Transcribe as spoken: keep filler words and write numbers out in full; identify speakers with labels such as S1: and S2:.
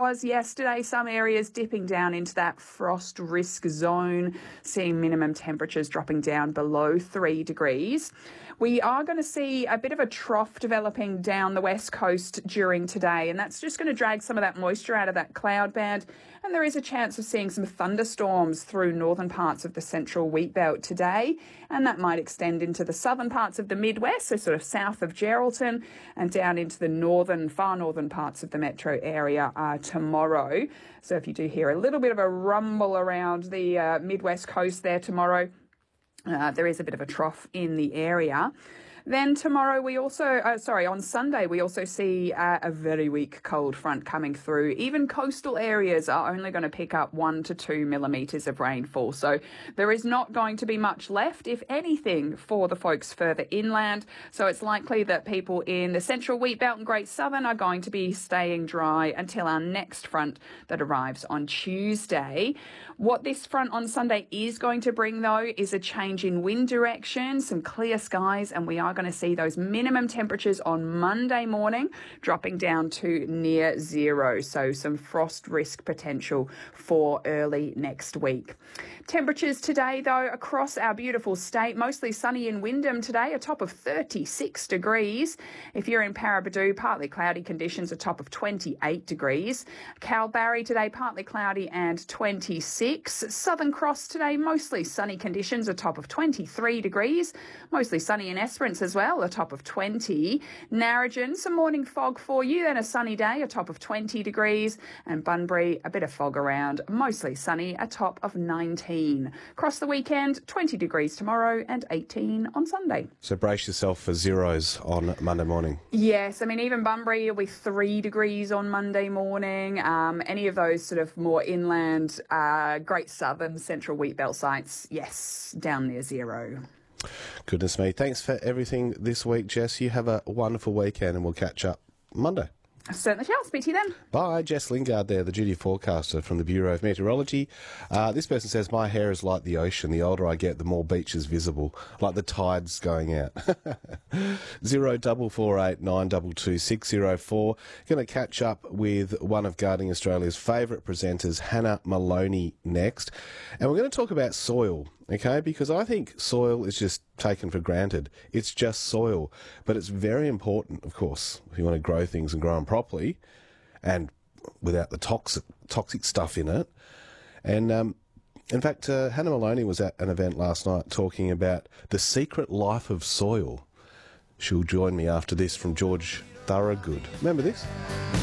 S1: was yesterday. Some areas dipping down into that frost risk zone, seeing minimum temperatures dropping down below three degrees. We are going to see a bit of a trough developing down the west coast during today, and that's just going to drag some of that moisture out of that cloud band. And there is a chance of seeing some thunderstorms through northern parts of the central wheat belt today, and that might extend into the southern parts of the Midwest, so sort of south of Geraldton, and down into the northern, far northern parts of the metro area uh, tomorrow. So if you do hear a little bit of a rumble around the uh, Midwest coast there tomorrow, Uh, there is a bit of a trough in the area. Then tomorrow we also, uh, sorry, on Sunday we also see uh, a very weak cold front coming through. Even coastal areas are only going to pick up one to two millimetres of rainfall. So there is not going to be much left, if anything, for the folks further inland. So it's likely that people in the central wheat belt and Great Southern are going to be staying dry until our next front that arrives on Tuesday. What this front on Sunday is going to bring, though, is a change in wind direction, some clear skies, and we are going to see those minimum temperatures on Monday morning dropping down to near zero. So some frost risk potential for early next week. Temperatures today, though, across our beautiful state, mostly sunny in Wyndham today, a top of thirty-six degrees. If you're in Paraburdoo, partly cloudy conditions, a top of twenty-eight degrees. Kalbarri today, partly cloudy and twenty-six. Southern Cross today, mostly sunny conditions, a top of twenty-three degrees. Mostly sunny in Esperance as well, a top of twenty. Narrogin, some morning fog for you, then a sunny day, a top of twenty degrees. And Bunbury, a bit of fog around, mostly sunny, a top of nineteen. Across the weekend, twenty degrees tomorrow and eighteen on Sunday.
S2: So brace yourself for zeros on Monday morning.
S1: Yes, I mean, even Bunbury will be three degrees on Monday morning. Um, any of those sort of more inland, uh, Great Southern, Central Wheatbelt sites, yes, down near zero.
S2: Goodness me. Thanks for everything this week, Jess. You have a wonderful weekend and we'll catch up Monday.
S1: I certainly shall. Speak to you then.
S2: Bye. Jess Lingard there, the duty forecaster from the Bureau of Meteorology. Uh, this person says, my hair is like the ocean. The older I get, the more beaches visible, like the tides going out. Zero double four eight nine double two six zero four. Going to catch up with one of Gardening Australia's favourite presenters, Hannah Maloney, next. And we're going to talk about soil. Okay, because I think soil is just taken for granted. It's just soil. But it's very important, of course, if you want to grow things and grow them properly and without the toxic toxic stuff in it. And, um, in fact, uh, Hannah Maloney was at an event last night talking about the secret life of soil. She'll join me after this from George Thorogood. Remember this?